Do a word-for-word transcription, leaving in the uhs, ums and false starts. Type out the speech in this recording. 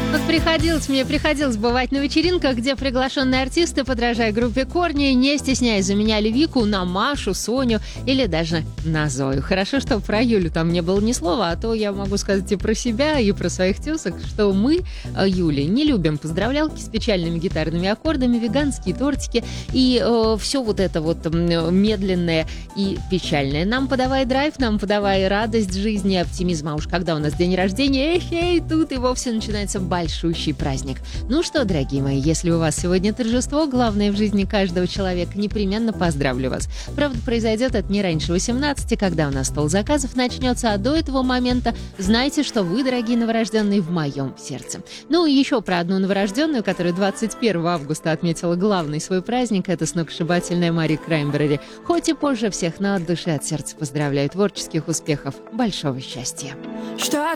Вот приходилось мне, приходилось бывать на вечеринках, где приглашенные артисты, подражая группе «Корни», не стесняясь, заменяли Вику на Машу, Соню или даже на Зою. Хорошо, что про Юлю там не было ни слова, а то я могу сказать и про себя, и про своих тёсок, что мы, Юли, не любим поздравлялки с печальными гитарными аккордами, веганские тортики и э, все вот это вот э, медленное и печальное. Нам подавай драйв, нам подавай радость жизни, оптимизм. А уж когда у нас день рождения, эх, тут и вовсе начинается большущий праздник. Ну что, дорогие мои, если у вас сегодня торжество, главное в жизни каждого человека, непременно поздравлю вас. Правда, произойдет это не раньше восемнадцати, когда у нас стол заказов начнется, а до этого момента знайте, что вы, дорогие новорожденные, в моем сердце. Ну и еще про одну новорожденную, которая двадцать первого августа отметила главный свой праздник, это сногсшибательная Мари Краймбрери. Хоть и позже всех, но от души, от сердца поздравляю. Творческих успехов, большого счастья. Что